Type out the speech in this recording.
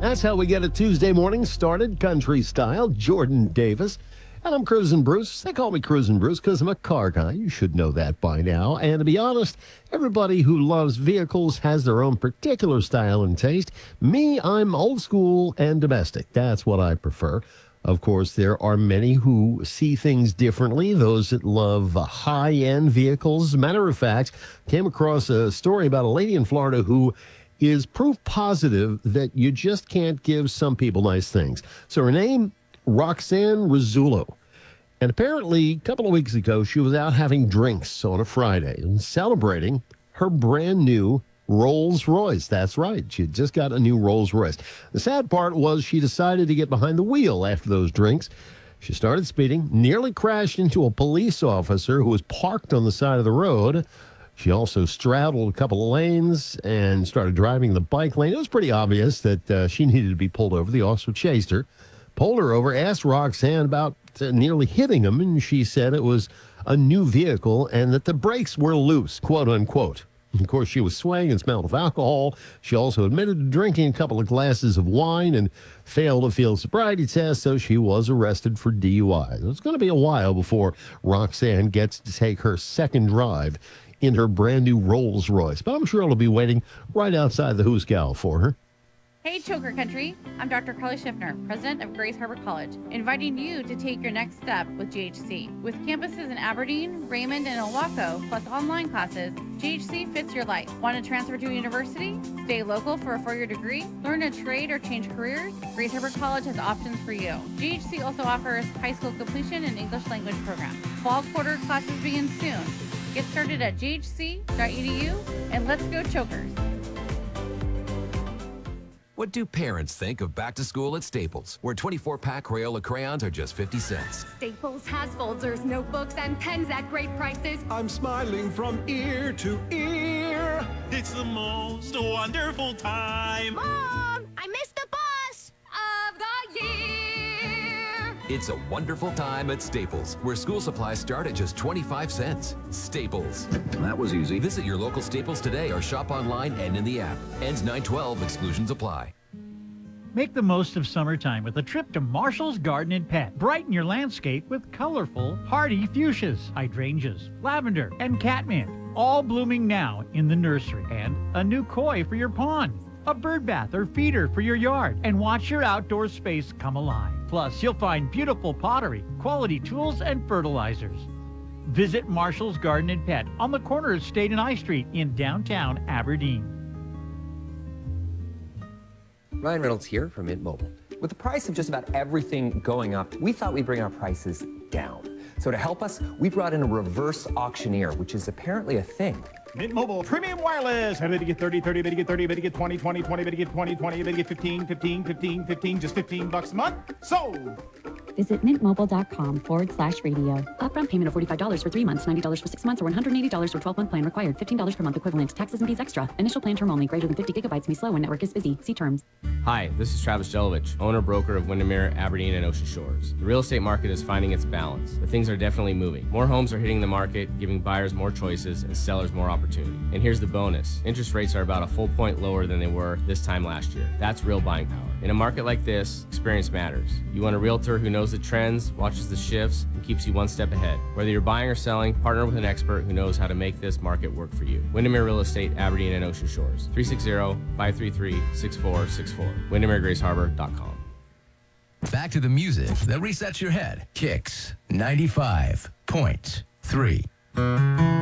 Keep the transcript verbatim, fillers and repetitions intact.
That's how we get a Tuesday morning started, country style. Jordan Davis. And I'm Cruisin' Bruce. They call me Cruisin' Bruce because I'm a car guy. You should know that by now. And to be honest, everybody who loves vehicles has their own particular style and taste. Me, I'm old school and domestic. That's what I prefer. Of course, there are many who see things differently, those that love uh, high-end vehicles. As a matter of fact, came across a story about a lady in Florida who is proof positive that you just can't give some people nice things. So her name, Roxanne Rizzullo. And apparently, a couple of weeks ago, she was out having drinks on a Friday and celebrating her brand new Rolls Royce. That's right. She had just got a new Rolls Royce. The sad part was she decided to get behind the wheel after those drinks. She started speeding, nearly crashed into a police officer who was parked on the side of the road. She also straddled a couple of lanes and started driving the bike lane. It was pretty obvious that uh, she needed to be pulled over. The officer chased her, pulled her over, asked Roxanne about uh, nearly hitting him, and she said it was a new vehicle and that the brakes were loose, quote unquote. Of course, she was swaying and smelled of alcohol. She also admitted to drinking a couple of glasses of wine and failed a field sobriety test, so she was arrested for D U I. It's going to be a while before Roxanne gets to take her second drive in her brand new Rolls Royce, but I'm sure it'll be waiting right outside the Hoosgow for her. Hey, Choker Country. I'm Doctor Carly Schiffner, president of Grace Harbor College, inviting you to take your next step with G H C. With campuses in Aberdeen, Raymond, and Ilwaco, plus online classes, G H C fits your life. Want to transfer to a university? Stay local for a four-year degree? Learn a trade or change careers? Grace Harbor College has options for you. G H C also offers high school completion and English language programs. Fall quarter classes begin soon. Get started at g h c dot e d u and let's go Chokers. What do parents think of back to school at Staples, where twenty-four pack Crayola crayons are just fifty cents? Staples has folders, notebooks, and pens at great prices. I'm smiling from ear to ear. It's the most wonderful time. Mom, I missed the bus of the year. It's a wonderful time at Staples, where school supplies start at just twenty-five cents. Staples. That was easy. Visit your local Staples today or shop online and in the app. Ends nine twelve. Exclusions apply. Make the most of summertime with a trip to Marshall's Garden and Pet. Brighten your landscape with colorful, hardy fuchsias, hydrangeas, lavender, and catmint, all blooming now in the nursery. And a new koi for your pond, a bird bath or feeder for your yard, and watch your outdoor space come alive. Plus, you'll find beautiful pottery, quality tools, and fertilizers. Visit Marshall's Garden and Pet on the corner of State and I Street in downtown Aberdeen. Ryan Reynolds here from Mint Mobile. With the price of just about everything going up, we thought we'd bring our prices down. So to help us, we brought in a reverse auctioneer, which is apparently a thing. Mint Mobile Premium Wireless. I better get thirty, thirty, better get thirty, better get twenty, twenty, twenty, better get twenty, twenty, better get fifteen, fifteen, fifteen, fifteen, just fifteen bucks a month. Sold! Visit mintmobile.com forward slash radio. Upfront payment of forty-five dollars for three months, ninety dollars for six months, or one hundred eighty dollars for twelve-month plan required. fifteen dollars per month equivalent. Taxes and fees extra. Initial plan term only. Greater than fifty gigabytes may slow when network is busy. See terms. Hi, this is Travis Jelovich, owner-broker of Windermere, Aberdeen, and Ocean Shores. The real estate market is finding its balance, but things are definitely moving. More homes are hitting the market, giving buyers more choices and sellers more opportunity. And here's the bonus. Interest rates are about a full point lower than they were this time last year. That's real buying power. In a market like this, experience matters. You want a realtor who knows the trends, watches the shifts, and keeps you one step ahead. Whether you're buying or selling, partner with an expert who knows how to make this market work for you. Windermere Real Estate, Aberdeen and Ocean Shores. three six zero, five three three, six four six four. windermere grace harbor dot com. Back to the music that resets your head. Kicks ninety-five point three.